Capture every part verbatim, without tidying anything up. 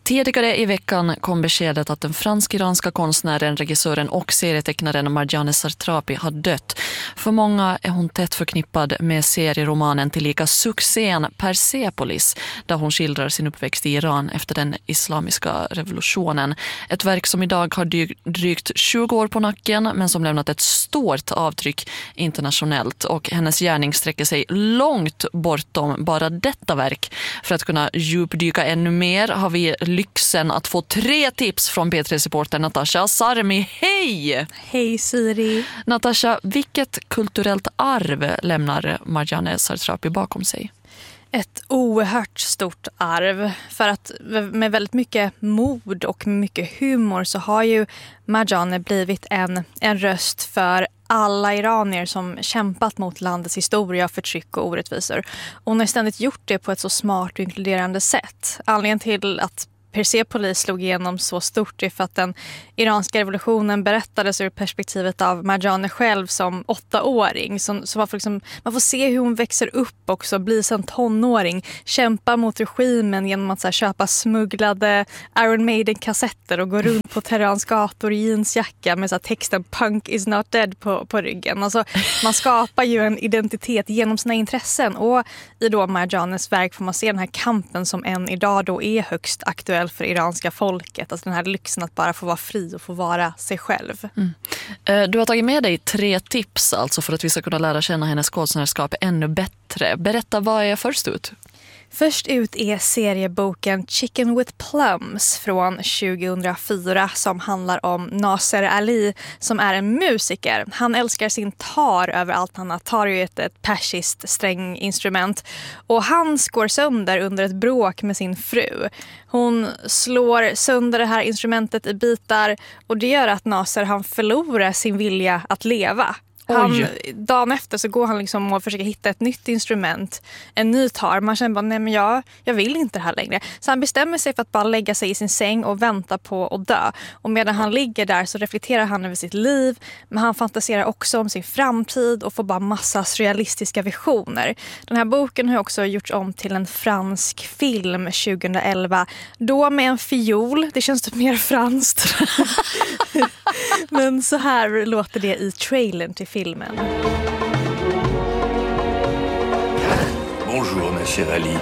Tidigare i veckan kom beskedet att den fransk-iranska konstnären, regissören och serietecknaren Marjane Satrapi har dött. För många är hon tätt förknippad med serieromanen tillika succén Persepolis, där hon skildrar sin uppväxt i Iran efter den islamiska revolutionen. Ett verk som idag har drygt tjugo år på nacken, men som lämnat ett stort avtryck internationellt. Och hennes gärning sträcker sig långt bortom bara detta verk. För att kunna djupdyka ännu mer har vi lyxen att få tre tips från B tre-supporter Natasha Sarmi. Hej! Hej Siri! Natasha, vilket kulturellt arv lämnar Marjane Satrapi bakom sig? Ett oerhört stort arv, för att med väldigt mycket mod och mycket humor så har ju Marjane blivit en, en röst för alla iranier som kämpat mot landets historia, förtryck och orättvisor. Och hon har ständigt gjort det på ett så smart och inkluderande sätt. Anledningen till att Persepolis slog igenom så stort är för att den iranska revolutionen berättades ur perspektivet av Marjane själv som åttaåring. Så, så man, får liksom, man får se hur hon växer upp också, blir sen tonåring, kämpar mot regimen genom att så här, köpa smugglade Iron Maiden-kassetter och gå runt på Teherans gator i jeansjacka med så här, texten Punk is not dead på, på ryggen. Alltså, man skapar ju en identitet genom sina intressen, och i då Marjanes verk får man se den här kampen som än idag då är högst aktuell för iranska folket. Alltså den här lyxen att bara få vara fri och få vara sig själv. Mm. Du har tagit med dig tre tips alltså för att vi ska kunna lära känna hennes konstnärskap ännu bättre. Berätta, vad är först ut? Först ut är serieboken Chicken with Plums från tjugohundrafyra som handlar om Nasser Ali som är en musiker. Han älskar sin tar över allt annat. Tar är ju ett, ett persiskt stränginstrument, och han går sönder under ett bråk med sin fru. Hon slår sönder det här instrumentet i bitar, och det gör att Nasser han förlorar sin vilja att leva. Han, dagen efter så går han liksom och försöker hitta ett nytt instrument, en ny tar. Man känner bara, nej men jag, jag vill inte det här längre. Så han bestämmer sig för att bara lägga sig i sin säng och vänta på att dö. Och medan han ligger där så reflekterar han över sitt liv, men han fantiserar också om sin framtid och får bara massa surrealistiska visioner. Den här boken har också gjorts om till en fransk film tjugoelva. Då med en fiol, det känns typ mer franskt. Men så här låter det i trailern till filmen. Bonjour, ma chère Ali.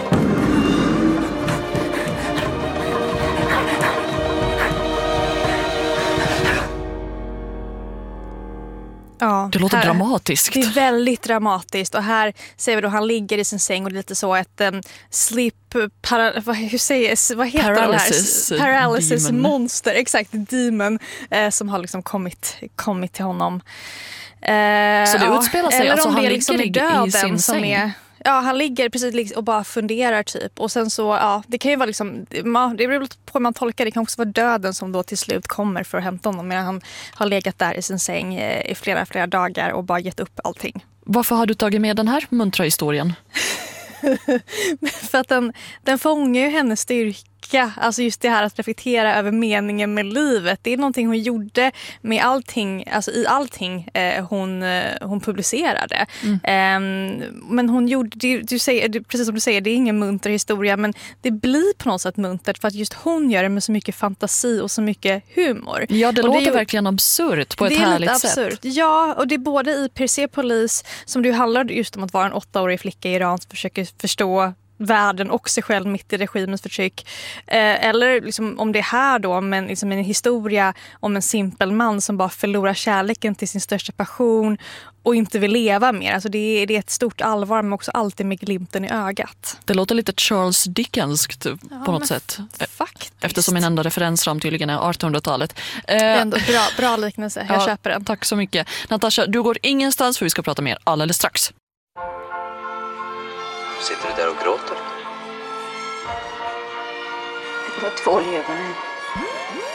Ja, det låter här, dramatiskt. Det är väldigt dramatiskt, och här ser vi då han ligger i sin säng och det är lite så ett um, sleep para, vad, hur säger, vad heter paralysis, det här? Paralysis demon. monster, exakt, demon eh, som har liksom kommit, kommit till honom. Eh, så det utspelar sig, eller alltså om han det ligger liksom i, döden i sin som säng? är, ja, han ligger precis och bara funderar typ. Och sen så, ja, det kan ju vara liksom, det beror på hur man tolkar. Det kan också vara döden som då till slut kommer för att hämta honom, medan han har legat där i sin säng i flera, flera dagar och bara gett upp allting. Varför har du tagit med den här muntra historien? För att den, den fångar ju hennes styrka. Alltså just det här att reflektera över meningen med livet. Det är någonting hon gjorde med allting, alltså i allting eh, hon, eh, hon publicerade. Mm. Eh, men hon gjorde, du, du säger, precis som du säger, det är ingen munter historia, men det blir på något sätt muntert för att just hon gör det med så mycket fantasi och så mycket humor. Ja, det och låter det är, verkligen absurt på ett härligt sätt. Absurt. Ja, och det är både i Persepolis, som du handlar just om att vara en åttaårig flicka i Iran som försöker förstå världen och sig själv mitt i regimens förtryck. Eh, eller liksom, om det är här då, men liksom en historia om en simpel man som bara förlorar kärleken till sin största passion och inte vill leva mer. Alltså det, är, det är ett stort allvar, men också alltid med glimten i ögat. Det låter lite Charles Dickenskt på ja, något sätt. Faktiskt. Eftersom min enda referensram tydligen är artonhundratalet. Eh, Ändå bra, bra liknelse, jag ja, köper den. Tack så mycket. Natasha, du går ingenstans för vi ska prata mer alldeles strax. Sitter du där och gråter? Det var två i ögonen.